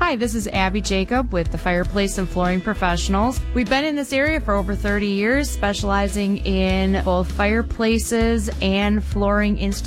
Hi, this is Abby Jacob with the Fireplace and Flooring Professionals. We've been in this area for over 30 years, specializing in both fireplaces and flooring installations.